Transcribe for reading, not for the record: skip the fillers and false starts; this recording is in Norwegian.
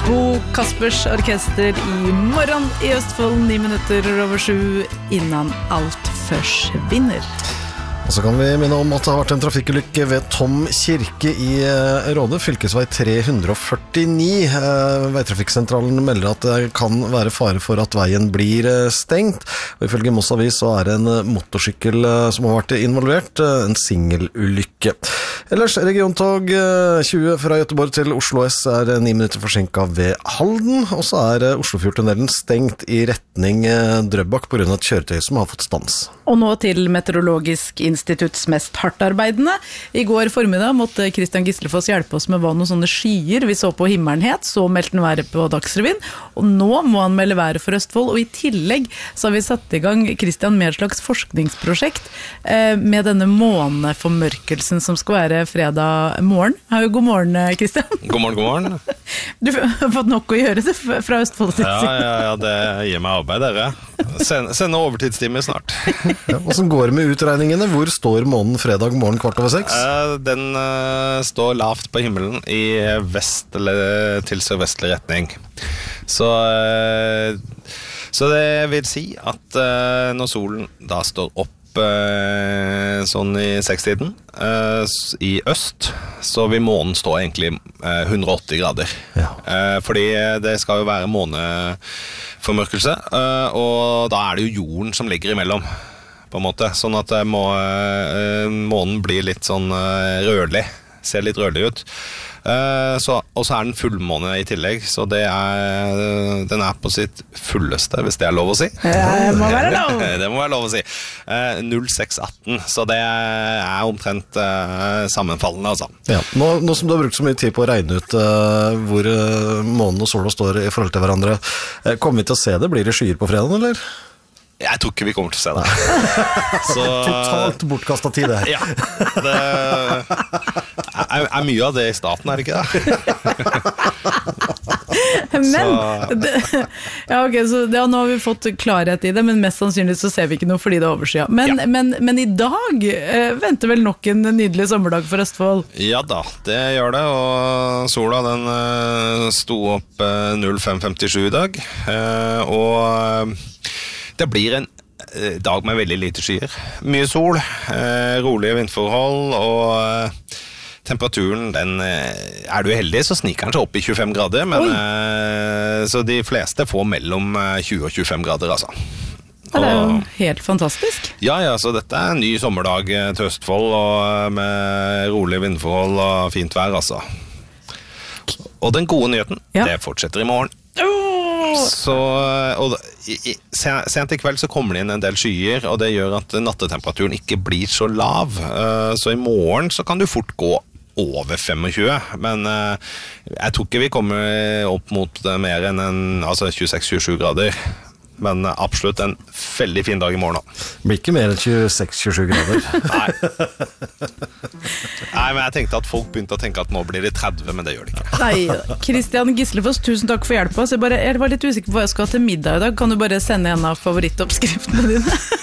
God Kaspers orkester I morgen I Østfold, 9 minutter over 7, innan alt forsvinner. Og så kan vi minne om at det har vært en trafikkulykke ved Tom kirke I Råde, fylkesvei 349. Veitrafikksentralen melder at det kan være fare for at veien blir stengt. Og ifølge Moss Avis så det en motorsykkel som har vært involvert, en singelulykke. Ellers regiontog 20 fra Göteborg til Oslo S 9 minutter forsinket ved Halden, og så Oslofjordtunnelen stengt I retning Drøbak på grunn av et kjøretøy som har fått stans. Og nå til Meteorologisk institutts mest hardtarbeidende. I går formiddag måtte Christian Gislefoss hjelpe oss med hva noen sånne skyer vi så på himmelen het, så meldte han været på Dagsrevyen, og nå må han melde været for Østfold, og I tillegg så har vi satt I gang Christian med et slags forskningsprosjekt med denne måneformørkelsen som skal være fredag morgen. God morgen, Christian. God morgen. Du har fått nok å gjøre det fra Østfold. Ja, det gir meg arbeid, dere. Sende overtidstimer snart. Ja, hvordan går det med utregningene? Hvor står månen fredag morgen 5:15? Den står lavt på himmelen I vest eller til sørvestlig retning. Så det vil si at når solen da står opp sånn I 6-tiden I øst, så vil månen stå egentlig 180 grader. Ja. Fordi det skal jo være måneformørkelse, og da det jo jorden som ligger imellom, på en måte. Sånn at månen blir litt sånn rødlig, ser litt rødlig ut. Og så den fullmåne I tillegg, så den på sitt fulleste, hvis det lov å si. Det må være lov. Det må være lov å si. 0618, så det omtrent sammenfallende, altså. Ja, nå som du har brukt så mye tid på å regne ut hvor månen og sola står I forhold til hverandre, kommer vi til å se det? Blir det skyer på fredagen, eller? Jeg tror ikke vi kommer til å se det. Så, totalt bortkastet tid det. Ja, det mye av det I staten, det ikke det? Så nå har vi fått klarhet I det, men mest sannsynlig så ser vi ikke noe fordi det overskya. Men I dag venter vel nok en nydelig sommerdag for Østfold? Ja da, det gjør det, og sola den sto opp 05:57 I dag, og det blir en dag med veldig lite skyer. Mye sol, rolige vindforhold, og temperaturen, du heldig, så sniker den seg opp I 25 grader, men så de fleste får mellom 20 og 25 grader, altså. Det jo helt fantastisk. Ja, så dette en ny sommerdag til Østfold, og med rolige vindforhold og fint vær, altså. Og den gode nyheten, det fortsetter I morgen. Så, og sent I kveld så kommer det inn en del skyer, og det gjør at nattetemperaturen ikke blir så lav. Så I morgen så kan du fort gå over 25, men jeg tror ikke vi kommer opp mot mer enn 26-27 grader. Men absolutt en veldig fin dag I morgen da. Det blir ikke mer enn 26-27 grader. Nei, men jeg tenkte at folk begynte å tenke at nå blir det 30, men det gjør det ikke. Nei, Christian Gislefoss, tusen takk for hjelp. Jeg var litt usikker på hva jeg skal ha til middag I dag. Kan du bare sende en av favorittoppskriftene dine?